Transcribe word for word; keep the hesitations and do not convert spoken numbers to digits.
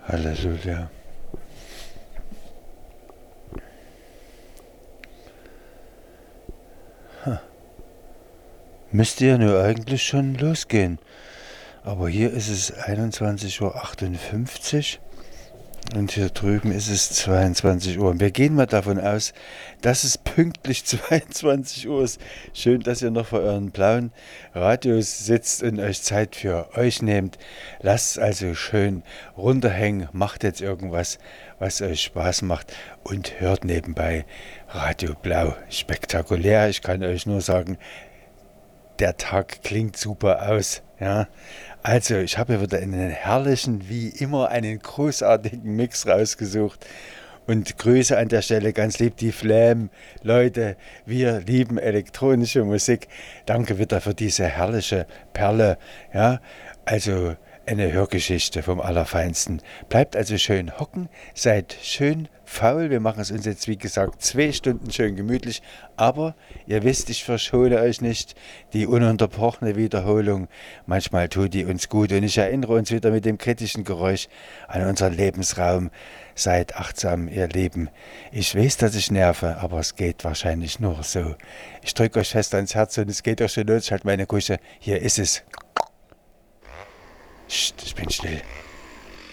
Halleluja. Müsste ja nur eigentlich schon losgehen. Aber hier ist es einundzwanzig Uhr achtundfünfzig und hier drüben ist es zweiundzwanzig Uhr. Und wir gehen mal davon aus, dass es pünktlich zweiundzwanzig Uhr ist. Schön, dass ihr noch vor euren blauen Radios sitzt und euch Zeit für euch nehmt. Lasst es also schön runterhängen, macht jetzt irgendwas, was euch Spaß macht und hört nebenbei Radio Blau. Spektakulär, ich kann euch nur sagen, der Tag klingt super aus. Ja, also ich habe hier wieder einen herrlichen, wie immer, einen großartigen Mix rausgesucht. Und Grüße an der Stelle ganz lieb die Flam. Leute, wir lieben elektronische Musik. Danke wieder für diese herrliche Perle. Ja, also eine Hörgeschichte vom Allerfeinsten. Bleibt also schön hocken, seid schön faul. Wir machen es uns jetzt, wie gesagt, zwei Stunden schön gemütlich. Aber ihr wisst, ich verschone euch nicht. Die ununterbrochene Wiederholung, manchmal tut die uns gut. Und ich erinnere uns wieder mit dem kritischen Geräusch an unseren Lebensraum. Seid achtsam, ihr Lieben. Ich weiß, dass ich nerve, aber es geht wahrscheinlich nur so. Ich drücke euch fest ans Herz und es geht auch schon los. Ich halte meine Kusche. Hier ist es. Psst, ich bin still.